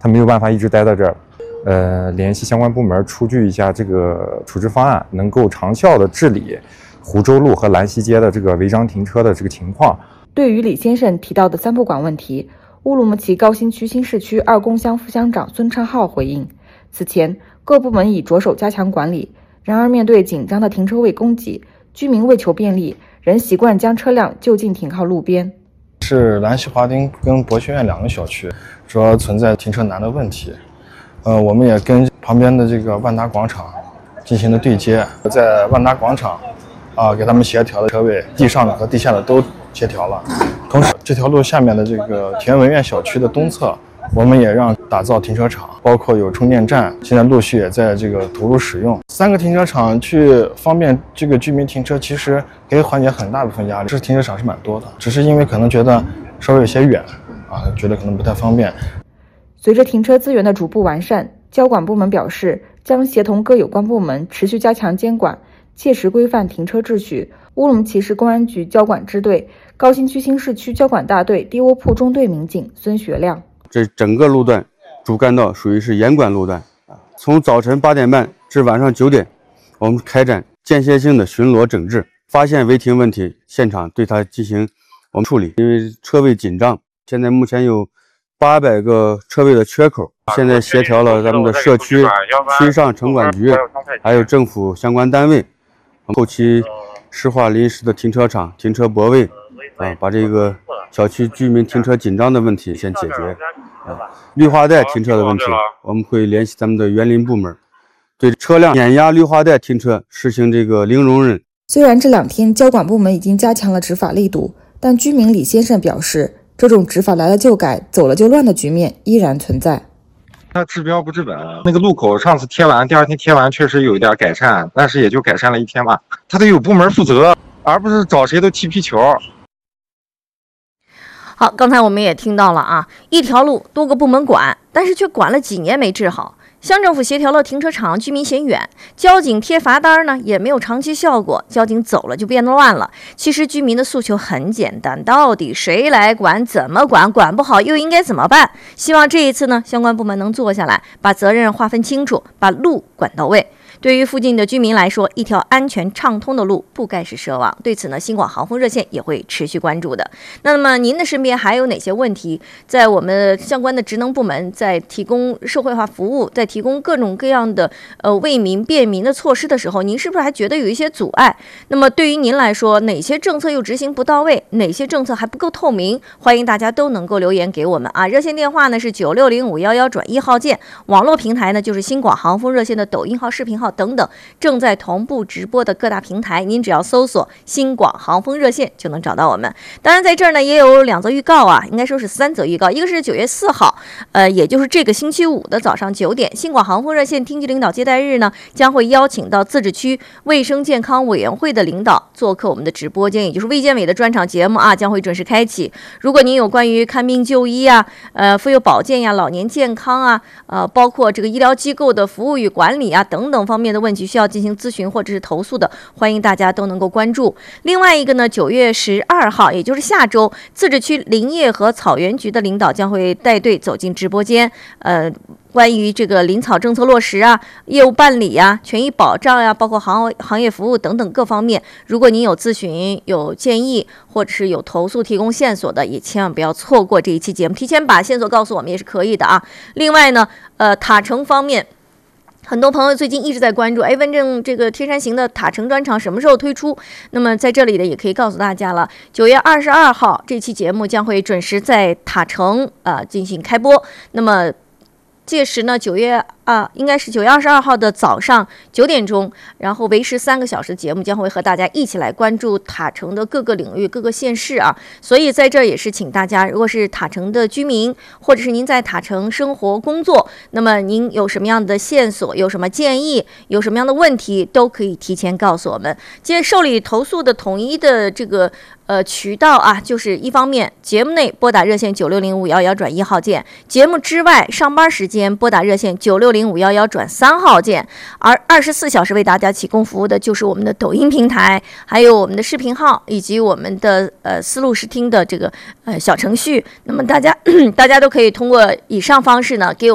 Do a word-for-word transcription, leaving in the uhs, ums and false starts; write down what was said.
他没有办法一直待在这儿。呃，联系相关部门出具一下这个处置方案，能够长效的治理湖州路和兰溪街的这个违章停车的这个情况。 对于李先生提到的三不管问题，乌鲁木齐高新区新市区二宫乡副乡长孙昌浩回应，此前各部门已着手加强管理，然而面对紧张的停车位供给，居民为求便利，仍习惯将车辆就近停靠路边。 是兰溪华丁跟博学院两个小区主要存在停车难的问题。呃，我们也跟旁边的这个万达广场进行了对接，在万达广场啊，给他们协调的车位，地上的和地下的都协调了。同时，这条路下面的这个田文苑小区的东侧，我们也让打造停车场，包括有充电站，现在陆续也在这个投入使用。三个停车场去方便这个居民停车，其实可以缓解很大部分压力。这停车场是蛮多的，只是因为可能觉得稍微有些远啊，觉得可能不太方便。 随着停车资源的逐步完善，交管部门表示将协同各有关部门持续加强监管，切实规范停车秩序。乌鲁木齐市公安局交管支队高新区新市区交管大队地窝铺中队民警孙学亮， 这整个路段主干道属于是严管路段，从早晨八点半至晚上九点，我们开展间歇性的巡逻整治，发现违停问题，现场对它进行我们处理。因为车位紧张，现在目前有八百个车位的缺口，现在协调了咱们的社区、区上城管局，还有政府相关单位，后期市化临时的停车场、停车泊位，啊，把这个小区居民停车紧张的问题先解决。啊，绿化带停车的问题，我们会联系咱们的园林部门，对车辆碾压绿化带停车实行这个零容忍。 虽然这两天交管部门已经加强了执法力度，但居民李先生表示，这种执法来了就改、走了就乱的局面依然存在。 它治标不治本，那个路口上次贴完，第二天贴完确实有一点改善，但是也就改善了一天吧。它得有部门负责，而不是找谁都踢皮球。 好，刚才我们也听到了啊，一条路多个部门管，但是却管了几年没治好。乡政府协调了停车场，居民嫌远；交警贴罚单呢，也没有长期效果。交警走了就变得乱了。其实居民的诉求很简单，到底谁来管、怎么管、管不好又应该怎么办？希望这一次呢，相关部门能坐下来，把责任划分清楚，把路管到位。对于附近的居民来说，一条安全畅通的路不该是奢望。对此呢，新广航风热线也会持续关注的。那么您的身边还有哪些问题？在我们相关的职能部门在提供社会化服务，在提供各种各样的呃为民便民的措施的时候，您是不是还觉得有一些阻碍？那么对于您来说，哪些政策又执行不到位？哪些政策还不够透明？欢迎大家都能够留言给我们啊！热线电话呢是九六零五幺幺转一号键，网络平台呢就是新广航风热线的抖音号、视频号等等，正在同步直播的各大平台，您只要搜索新广航风热线就能找到我们。当然在这儿呢也有两则预告啊，应该说是三则预告。一个是九月四号，呃，也就是这个星期五的早上九点，新广航风热线厅级领导接待日呢，将会邀请到自治区卫生健康委员会的领导做客我们的直播间，也就是卫健委的专场节目啊，将会准时开启。如果您有关于看病就医啊、呃，妇幼保健呀、老年健康啊、呃，包括这个医疗机构的服务与管理啊等等方面的问题需要进行咨询或者是投诉的，欢迎大家都能够关注。另外一个呢，九月十二号，也就是下周，自治区林业和草原局的领导将会带队走进直播间，呃。关于这个林草政策落实啊、业务办理啊、权益保障呀、啊，包括行行业服务等等各方面，如果您有咨询、有建议或者是有投诉提供线索的，也千万不要错过这一期节目，提前把线索告诉我们也是可以的啊。另外呢，呃，塔城方面。很多朋友最近一直在关注，哎，问政这个天山行的塔城专场什么时候推出？那么在这里呢，也可以告诉大家了，九月二十二号这期节目将会准时在塔城呃进行开播。那么届时呢，九月啊，应该是九月二十二号的早上九点钟，然后为时三个小时的节目将会和大家一起来关注塔城的各个领域、各个县市啊。所以在这儿也是请大家，如果是塔城的居民，或者是您在塔城生活工作，那么您有什么样的线索、有什么建议、有什么样的问题，都可以提前告诉我们。接受理投诉的统一的这个呃渠道啊，就是一方面节目内拨打热线九六零五幺幺转一号键，节目之外上班时间拨打热线九六零五幺幺转三号键，而二十四小时为大家提供服务的就是我们的抖音平台，还有我们的视频号，以及我们的呃思路视听的这个呃小程序。那么大家大家都可以通过以上方式呢，给我